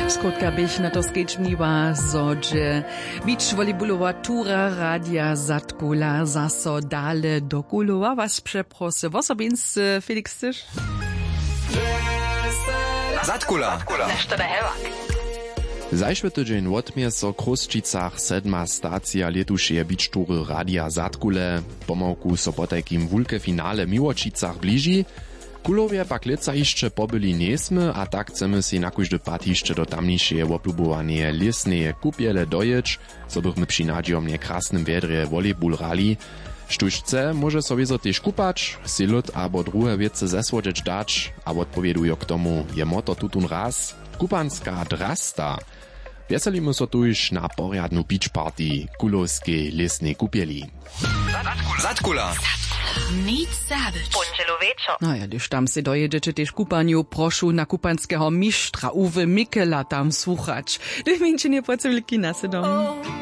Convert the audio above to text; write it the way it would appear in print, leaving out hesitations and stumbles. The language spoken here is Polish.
Skotka bych na to skečmniła, że bić volejbolowa tura Radia Zatkula zaso dale dokulowa was przeprosy. Was obins Felix Tysz? Zatkula! Nešto da hevak. Zajšły tydzień w Otmieso Kruščicach 7. stacja letušeje bičtury Radia Zatkule. Pomałku so po takim wulke finale Miłočicach bliži. Kulowie pak leca jeszcze pobyli niesmy, a tak chcemy si na kóždy pat jeszcze do tamniejszej oplubowanie lesneje kupiele dojeć, co bychmy przy nadziomnie krasnym wiedrze volejball rali. Štuž chce, może sobie zo też kupać, si lud abo druhe wiece zesłodzieć dać, a odpowiedujo k tomu je moto tutun raz, kupanska drasta. Wieselimy so tuż na porjadnu beach party kulowskiej lesnej kupieli. Zatkula! Nic zabić. Pončelo večer. No ja, když tam si dojedziecie też kupanju, prošu na kupanského mištra Uwe Mikela tam słuchać. Gdyż mięcie nie płacę wielki nasedom.